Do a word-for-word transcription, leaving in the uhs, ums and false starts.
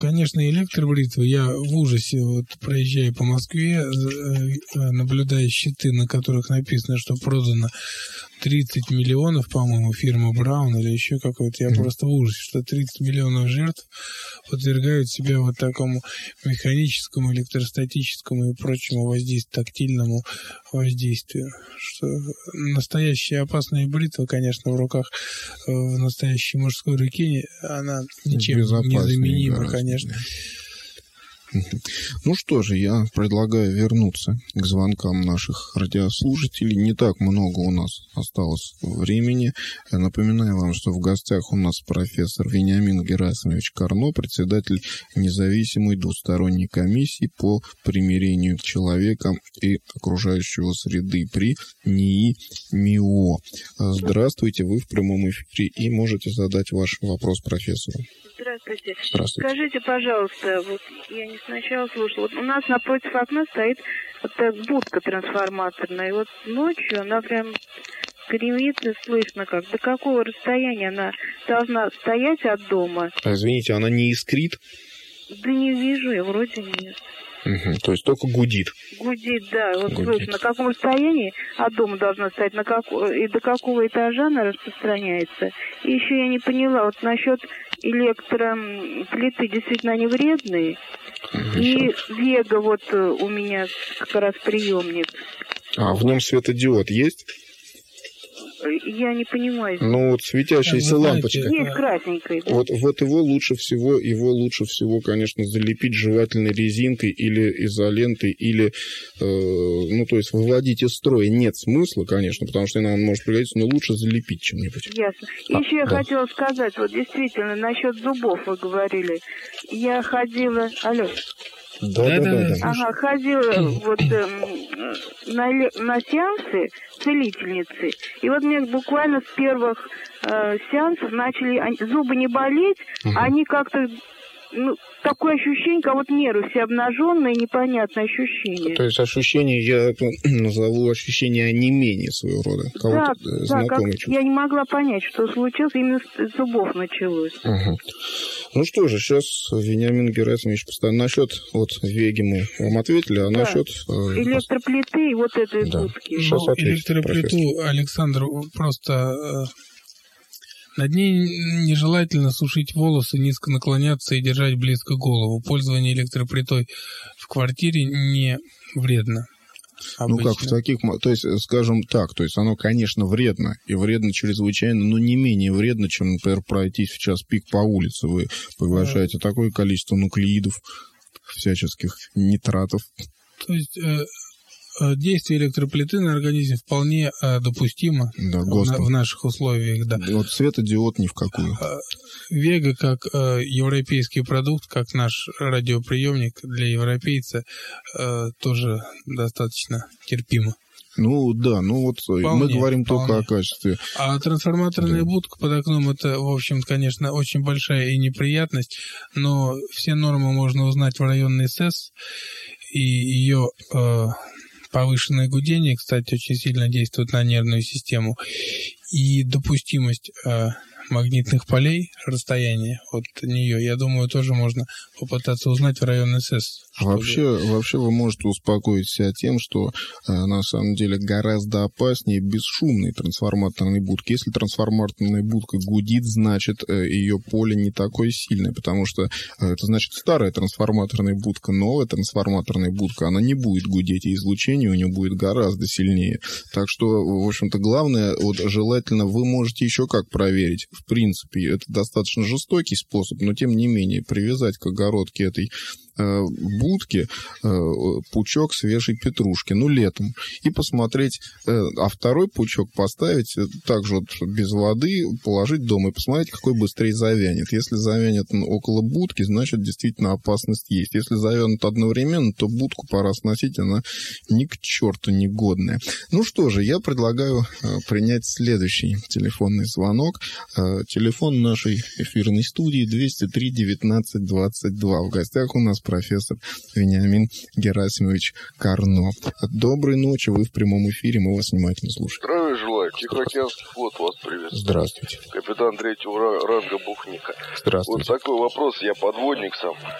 Конечно, электробритва. Я в ужасе, вот проезжая по Москве, наблюдая щиты, на которых написано, что продано тридцать миллионов, по-моему, фирма Браун или еще какой-то. Я mm-hmm. просто в ужасе, что тридцать миллионов жертв подвергают себя вот такому механическому, электростатическому и прочему воздействию, тактильному воздействию. Что настоящая опасная бритва, конечно, в руках в настоящей мужской руке, она ничем не заменима, конечно. Ну что же, я предлагаю вернуться к звонкам наших радиослушателей. Не так много у нас осталось времени. Я напоминаю вам, что в гостях у нас профессор Вениамин Герасимович Карно, председатель независимой двусторонней комиссии по примирению человека и окружающего среды при НИИ МИО. Здравствуйте, вы в прямом эфире и можете задать ваш вопрос профессору. Здравствуйте. Здравствуйте. Скажите, пожалуйста, вот я не сначала слушала, вот у нас напротив окна стоит вот эта будка трансформаторная, и вот ночью она прям гремит и слышно как. До какого расстояния она должна стоять от дома? А, извините, она не искрит? Да не вижу я, вроде нет. Угу, то есть только гудит. Гудит, да. Вот гудит. Слышно, на каком расстоянии от дома должна стоять, на как... и до какого этажа она распространяется. И еще я не поняла, вот насчет электроплиты действительно они вредные. Угу, и Вега вот у меня как раз приемник. А в нем светодиод есть? Я не понимаю. Ну, вот светящаяся лампочка. Есть красненькая. Да? Вот, вот его лучше всего, его лучше всего, конечно, залепить жевательной резинкой или изолентой, или, э, ну, то есть выводить из строя нет смысла, конечно, потому что он может пригодиться, но лучше залепить чем-нибудь. Ясно. И а, еще я да. хотела сказать, вот действительно, насчет зубов вы говорили. Я ходила... Алло. Да, да, да, да. Ага, ходила вот э, на, на сеансы целительницы. И вот мне буквально с первых э, сеансов начали они, зубы не болеть, угу. они как-то, ну, такое ощущение, как вот нервы все обнаженные, непонятное ощущение. То есть ощущение, я назову ощущение онемения своего рода. Да, да, как я не могла понять, что случилось, именно с зубов началось. Угу. Ну что же, сейчас Вениамин Герасимович постоянно насчет вот Веги мы вам ответили, а да. насчет... электроплиты и вот этой да. будки. Ну, электроплиту, профессор. Александр, просто... Над ней нежелательно сушить волосы, низко наклоняться и держать близко голову. Пользование электроплитой в квартире не вредно. Обычно. Ну как, в таких, то есть, скажем так, то есть оно, конечно, вредно, и вредно чрезвычайно, но не менее вредно, чем, например, пройтись в час пик по улице. Вы поглощаете да. такое количество нуклеидов, всяческих нитратов. То есть... Действие электроплиты на организм вполне э, допустимо да, в, в наших условиях. Да. Вот светодиод ни в какую. Вега как э, европейский продукт, как наш радиоприемник для европейца, э, тоже достаточно терпимо. Ну да, ну вот вполне, мы говорим вполне. только о качестве. А трансформаторная да. будка под окном — это, в общем, конечно, очень большая и неприятность, но все нормы можно узнать в районной СЭС, и ее... Э, повышенное гудение, кстати, очень сильно действует на нервную систему. И допустимость э, магнитных полей, расстояние от нее, я думаю, тоже можно попытаться узнать в районной СЭС. Чтобы... Вообще, вообще вы можете успокоить себя тем, что э, на самом деле гораздо опаснее бесшумные трансформаторные будки. Если трансформаторная будка гудит, значит э, ее поле не такое сильное, потому что э, это значит старая трансформаторная будка, новая трансформаторная будка, она не будет гудеть, и излучение у нее будет гораздо сильнее. Так что, в общем-то, главное, вот желательно, вы можете еще как проверить. В принципе, это достаточно жестокий способ, но тем не менее привязать к огородке этой будки пучок свежей петрушки, ну, летом, и посмотреть, а второй пучок поставить также вот без воды, положить дома и посмотреть, какой быстрее завянет. Если завянет около будки, значит, действительно опасность есть. Если завянут одновременно, то будку пора сносить, она ни к черту не годная. Ну что же, я предлагаю принять следующий телефонный звонок. Телефон нашей эфирной студии двести три девятнадцать двадцать два. В гостях у нас профессор Вениамин Герасимович Карно. Доброй ночи, вы в прямом эфире, мы вас внимательно слушаем. Здравия желаю. Тихоокеанский флот вас приветствует. Здравствуйте. Капитан третьего ранга Бухника. Здравствуйте. Вот такой вопрос, я подводник сам.